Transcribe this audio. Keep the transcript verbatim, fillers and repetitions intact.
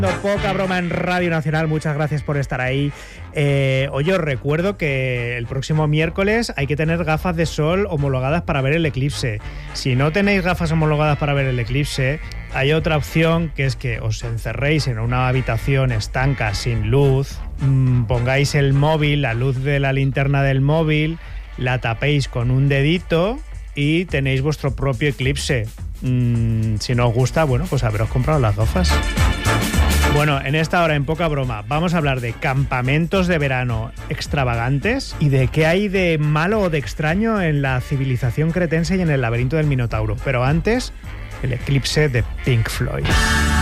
Poca broma en Radio Nacional, muchas gracias por estar ahí. Eh, oye, os recuerdo que el próximo miércoles hay que tener gafas de sol homologadas para ver el eclipse. Si no tenéis gafas homologadas para ver el eclipse, hay otra opción, que es que os encerréis en una habitación estanca sin luz, mmm, pongáis el móvil, la luz de la linterna del móvil, la tapéis con un dedito y tenéis vuestro propio eclipse. Mm, si no os gusta, bueno, pues haberos comprado las gafas. Bueno, en esta hora, en Poca Broma, vamos a hablar de campamentos de verano extravagantes y de qué hay de malo o de extraño en la civilización cretense y en el laberinto del Minotauro. Pero antes, el eclipse de Pink Floyd.